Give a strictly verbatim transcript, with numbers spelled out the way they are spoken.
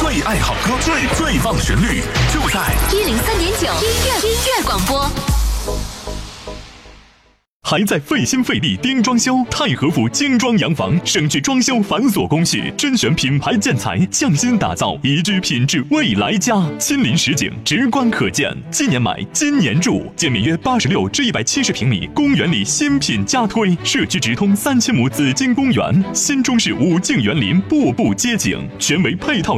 最爱好歌，最最棒旋律，就在一零三点九音乐音乐广播。 还在费心费力盯装修？太和府精装洋房，省去装修繁琐工序，甄选品牌建材，匠心打造宜居品质未来家。亲临实景，直观可见。今年买，今年住，建面约八十六至一百七十平米，公园里新品加推，社区直通三千亩紫金公园，新中式五径园林，步步街景，全为配套。